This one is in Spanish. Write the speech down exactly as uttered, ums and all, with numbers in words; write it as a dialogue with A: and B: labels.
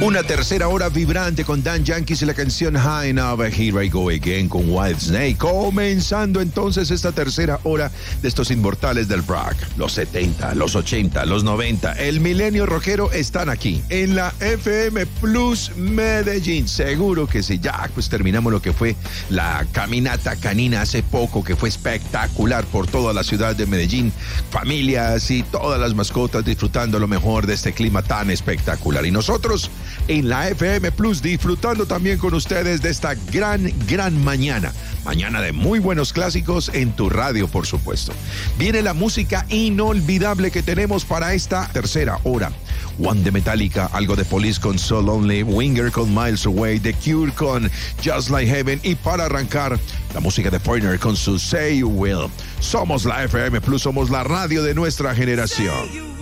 A: Una tercera hora vibrante con Dan Yankees y la canción High Now, Here I Go Again con Whitesnake. Comenzando entonces esta tercera hora de estos inmortales del rock. Los setenta, los ochenta, los noventa, el milenio rockero están aquí en la F M Plus Medellín. Seguro que sí, ya pues terminamos lo que fue la caminata canina hace poco, que fue espectacular por toda la ciudad de Medellín. Familias y todas las mascotas disfrutando lo mejor de este clima tan espectacular. Y nosotros en la F M Plus disfrutando también con ustedes de esta gran, gran mañana. Mañana de muy buenos clásicos en tu radio, por supuesto. Viene la música inolvidable que tenemos para esta tercera hora. One de Metallica, algo de Police con So Lonely, Winger con Miles Away, The Cure con Just Like Heaven y para arrancar, la música de Foreigner con su Say You Will. Somos la F M Plus, somos la radio de nuestra generación.